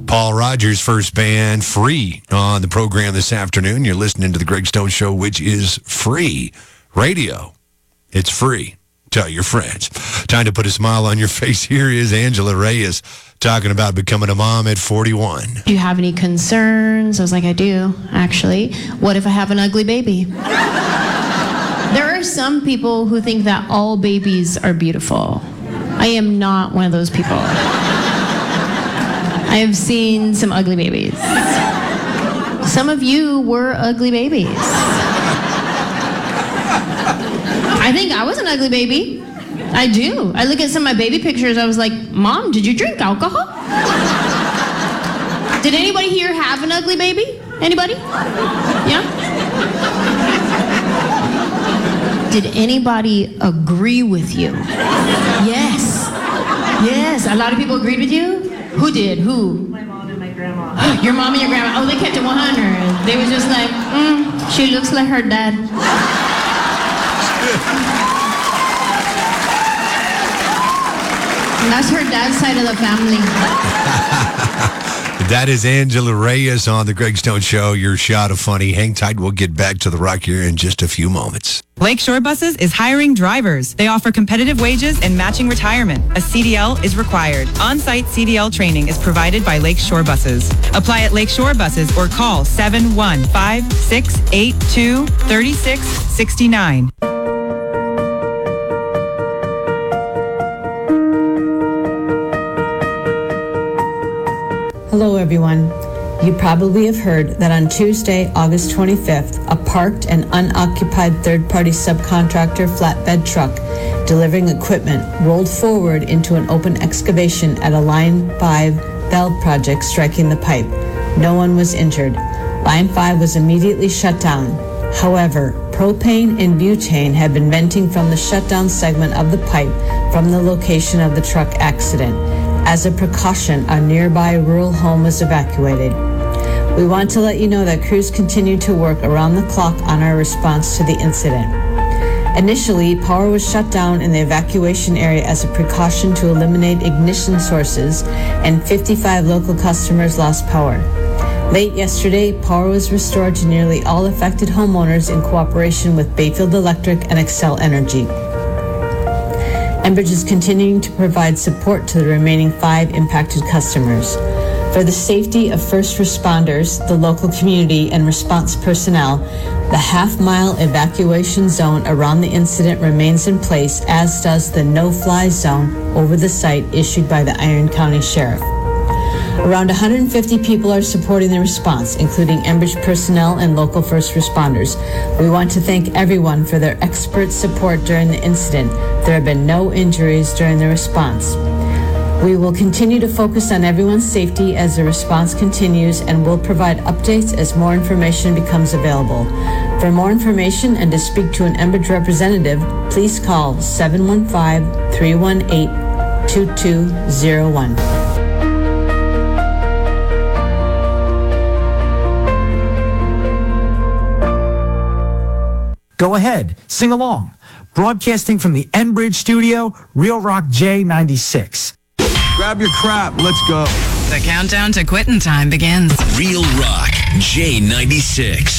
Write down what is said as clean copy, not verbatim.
Paul Rogers' first band, Free, on the program this afternoon. You're listening to The Greg Stone Show, which is free radio. It's free. Tell your friends. Time to put a smile on your face. Here is Angela Reyes talking about becoming a mom at 41. Do you have any concerns? I was like, I do, actually. What if I have an ugly baby? There are some people who think that all babies are beautiful. I am not one of those people. I have seen some ugly babies. Some of you were ugly babies. I think I was an ugly baby. I do. I look at some of my baby pictures, I was like, Mom, did you drink alcohol? Did anybody here have an ugly baby? Anybody? Yeah? Did anybody agree with you? Yes. Yes, a lot of people agreed with you? Who did? Who? My mom and my grandma. Your mom and your grandma. Oh, they kept it 100. They were just like, she looks like her dad. And that's her dad's side of the family. That is Angela Reyes on The Greg Stone Show, your shot of funny. Hang tight. We'll get back to the rock here in just a few moments. Lakeshore Buses is hiring drivers. They offer competitive wages and matching retirement. A CDL is required. On-site CDL training is provided by Lakeshore Buses. Apply at Lakeshore Buses or call 715-682-3669. Hello, everyone. You probably have heard that on Tuesday, August 25th, a parked and unoccupied third-party subcontractor flatbed truck delivering equipment rolled forward into an open excavation at a Line 5 valve project, striking the pipe. No one was injured. Line 5 was immediately shut down. However, propane and butane had been venting from the shutdown segment of the pipe from the location of the truck accident. As a precaution, a nearby rural home was evacuated. We want to let you know that crews continue to work around the clock on our response to the incident. Initially, power was shut down in the evacuation area as a precaution to eliminate ignition sources, and 55 local customers lost power. Late yesterday, power was restored to nearly all affected homeowners in cooperation with Bayfield Electric and Xcel Energy. Enbridge is continuing to provide support to the remaining 5 impacted customers. For the safety of first responders, the local community, and response personnel, the half-mile evacuation zone around the incident remains in place, as does the no-fly zone over the site issued by the Iron County Sheriff. Around 150 people are supporting the response, including Enbridge personnel and local first responders. We want to thank everyone for their expert support during the incident. There have been no injuries during the response. We will continue to focus on everyone's safety as the response continues, and will provide updates as more information becomes available. For more information and to speak to an Enbridge representative, please call 715-318-2201. Go ahead, sing along. Broadcasting from the Enbridge studio, Real Rock J96. Grab your crap, let's go. The countdown to quitting time begins. Real Rock J96.